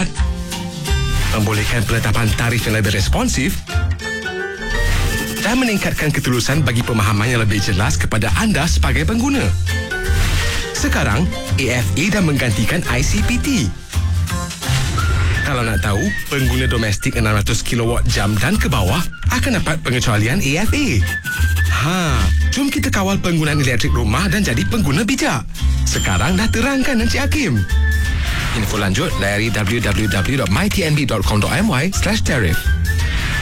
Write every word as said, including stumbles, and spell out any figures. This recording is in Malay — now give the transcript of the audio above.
cepat, membolehkan penetapan tarif yang lebih responsif dan meningkatkan ketulusan bagi pemahaman yang lebih jelas kepada anda sebagai pengguna. Sekarang, A F A dah menggantikan I C P T. Kalau nak tahu, pengguna domestik enam ratus kilowatt jam dan ke bawah akan dapat pengecualian A F A. Ha, jom kita kawal penggunaan elektrik rumah dan jadi pengguna bijak. Sekarang dah terangkan Encik Hakim. Info lanjut layari w w w dot my t n b dot com dot m y slash tarif.